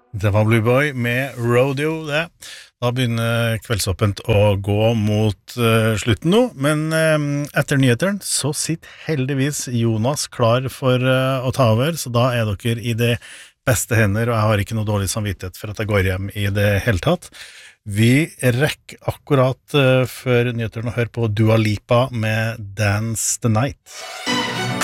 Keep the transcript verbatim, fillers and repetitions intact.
Det var Blue Boy med Rodeo, det. Da begynner kveldsåpent å gå mot uh, slutten nå, men um, etter nyheteren så sitter heldigvis Jonas klar for uh, å ta over, så da er dere i det beste hender, og jeg har ikke noe dårlig samvittighet for at jeg går hjem i det hele tatt. Vi rekker akkurat uh, før nyheteren å høre på Dua Lipa med Dance the Night.